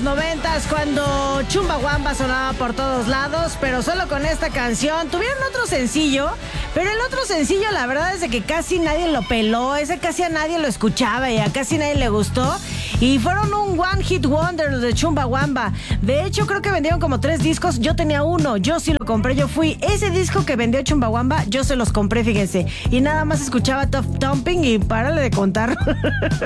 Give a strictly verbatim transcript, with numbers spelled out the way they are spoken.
los noventas, cuando Chumbawamba sonaba por todos lados, pero solo con esta canción. Tuvieron otro sencillo, pero el otro sencillo la verdad es de que casi nadie lo peló, ese casi a nadie lo escuchaba y a casi nadie le gustó. Y fueron un one hit wonder los de Chumbawamba. De hecho, creo que vendieron como tres discos. Yo tenía uno, yo sí lo compré, yo fui. Ese disco que vendió Chumbawamba, yo se los compré, fíjense. Y nada más escuchaba Tough Thumping y párale de contar.